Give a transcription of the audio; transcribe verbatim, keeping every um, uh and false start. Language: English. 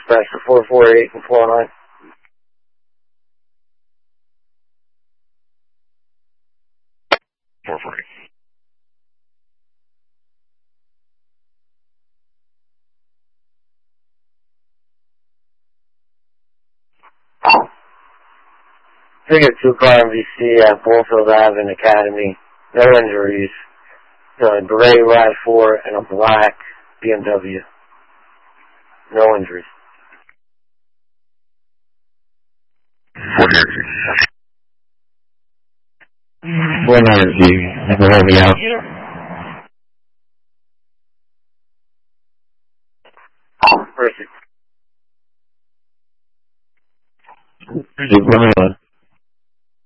dispatch to four four eight and four nine. four four eight. Ticket two car M V C at Bullfield Avenue Academy. No injuries. A gray RAV four and a black B M W. No injuries. Buenas, sí. Me puedo mirar.